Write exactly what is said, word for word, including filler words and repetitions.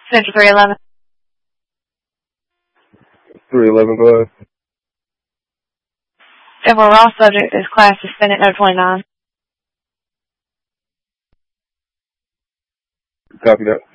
Central three eleven. three eleven, go ahead. If we're all subject is class suspended no twenty-nine. Copy that.